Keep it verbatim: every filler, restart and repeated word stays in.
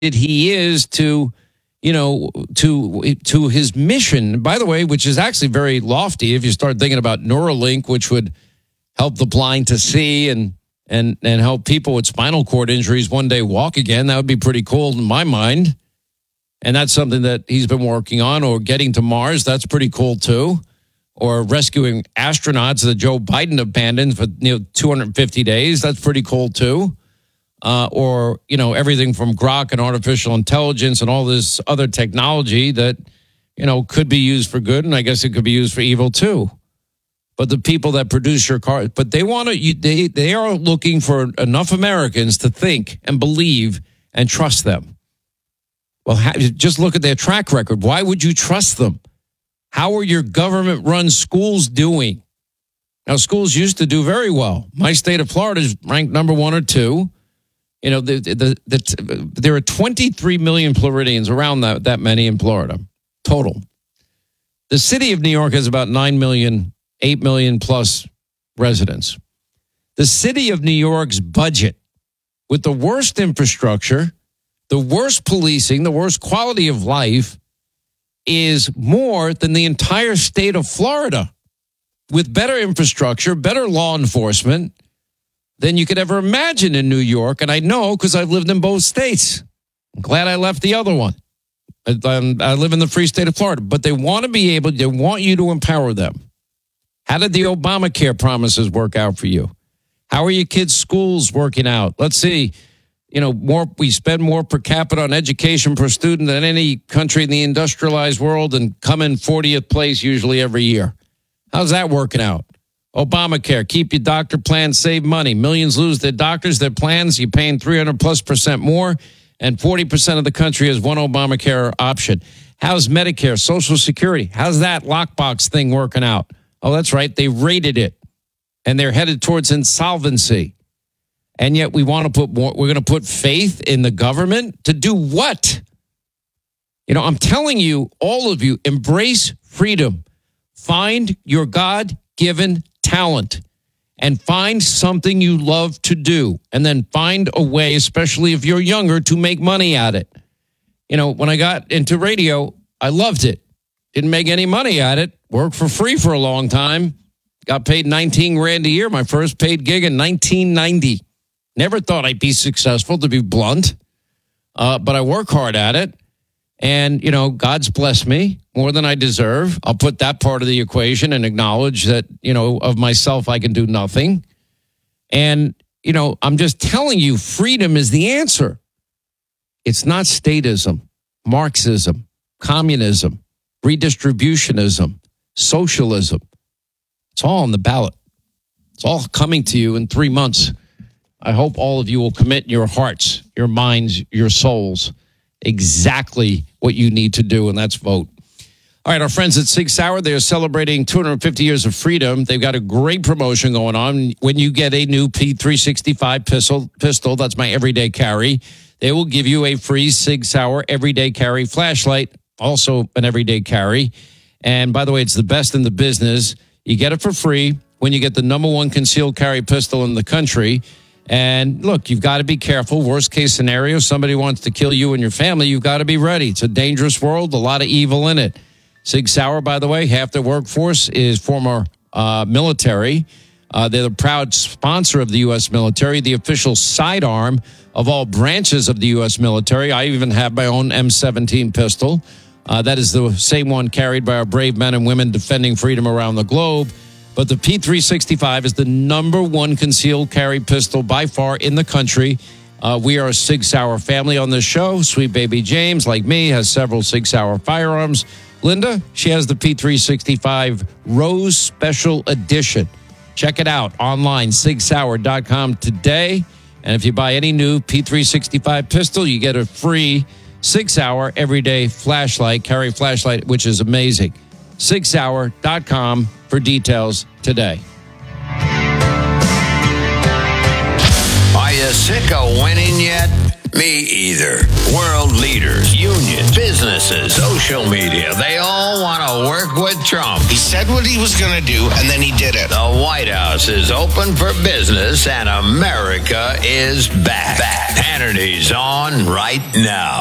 he is to, you know, to to his mission, by the way, which is actually very lofty if you start thinking about Neuralink, which would help the blind to see and and and help people with spinal cord injuries one day walk again. That would be pretty cool in my mind. And that's something that he's been working on, or getting to Mars. That's pretty cool, too. Or rescuing astronauts that Joe Biden abandoned for you know two hundred fifty days. That's pretty cool, too. Uh, or, you know, everything from Grok and artificial intelligence and all this other technology that, you know, could be used for good. And I guess it could be used for evil, too. But the people that produce your car, but they want to, they, they are looking for enough Americans to think and believe and trust them. Well, just look at their track record. Why would you trust them? How are your government-run schools doing? Now, schools used to do very well. My state of Florida is ranked number one or two. You know, the, the, the, there are twenty-three million Floridians, around that, that many in Florida, total. The city of New York has about nine million, eight million plus residents. The city of New York's budget, with the worst infrastructure, the worst policing, the worst quality of life, is more than the entire state of Florida, with better infrastructure, better law enforcement than you could ever imagine in New York. And I know because I've lived in both states. I'm glad I left the other one. I, I live in the free state of Florida. But they want to be able, they want you to empower them. How did the Obamacare promises work out for you? How are your kids' schools working out? Let's see. You know, more we spend more per capita on education per student than any country in the industrialized world, and come in fortieth place usually every year. How's that working out? Obamacare, keep your doctor plan, save money. Millions lose their doctors, their plans. You're paying three hundred plus percent more, and forty percent of the country has one Obamacare option. How's Medicare, Social Security? How's that lockbox thing working out? Oh, that's right. They raided it, and they're headed towards insolvency. And yet we want to put more, we're going to put faith in the government to do what? You know, I'm telling you, all of you, embrace freedom. Find your God-given talent and find something you love to do, and then find a way, especially if you're younger, to make money at it. You know, when I got into radio, I loved it. Didn't make any money at it. Worked for free for a long time. Got paid nineteen grand a year, my first paid gig in nineteen ninety. Never thought I'd be successful, to be blunt. Uh, but I work hard at it. And, you know, God's blessed me more than I deserve. I'll put that part of the equation and acknowledge that, you know, of myself, I can do nothing. And, you know, I'm just telling you, freedom is the answer. It's not statism, Marxism, communism, redistributionism, socialism. It's all on the ballot. It's all coming to you in three months. I hope all of you will commit your hearts, your minds, your souls, exactly what you need to do, and that's vote. All right, our friends at Sig Sauer, they're celebrating two hundred fifty years of freedom. They've got a great promotion going on. When you get a new P three sixty-five pistol, pistol, that's my everyday carry, they will give you a free Sig Sauer everyday carry flashlight, also an everyday carry. And by the way, it's the best in the business. You get it for free when you get the number one concealed carry pistol in the country. And look, you've got to be careful. Worst case scenario, somebody wants to kill you and your family. You've got to be ready. It's a dangerous world, a lot of evil in it. Sig Sauer, by the way, half their workforce is former uh, military. Uh, they're the proud sponsor of the U S military, the official sidearm of all branches of the U S military. I even have my own M seventeen pistol. Uh, that is the same one carried by our brave men and women defending freedom around the globe. But the P three sixty-five is the number one concealed carry pistol by far in the country. Uh, we are a Sig Sauer family on this show. Sweet baby James, like me, has several Sig Sauer firearms. Linda, she has the P three sixty-five Rose Special Edition. Check it out online, sig sauer dot com today. And if you buy any new P three sixty-five pistol, you get a free Sig Sauer everyday flashlight, carry flashlight, which is amazing. sig sauer dot com for details today. Are you sick of winning yet? Me either. World leaders, unions, businesses, social media, they all want to work with Trump. He said what he was going to do, and then he did it. The White House is open for business, and America is back. back. Hannity's on right now.